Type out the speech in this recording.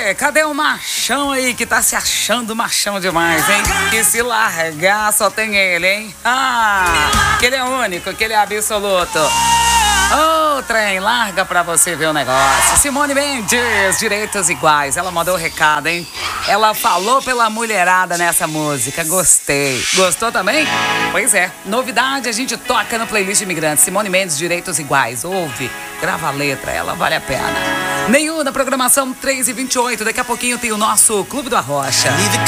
Cadê o machão aí que tá se achando machão demais, hein? Que se largar só tem ele, hein? Que ele é único, que ele é absoluto. Ô, trem, larga pra você ver o negócio. Simone Mendes, direitos iguais. Ela mandou o recado, hein? Ela falou pela mulherada nessa música. Gostei. Gostou também? Pois é. Novidade a gente toca no Playlist Imigrante. Simone Mendes, direitos iguais. Ouve, grava a letra, ela vale a pena. Nenhum na programação 3h28. Daqui a pouquinho tem o nosso Clube do Arrocha.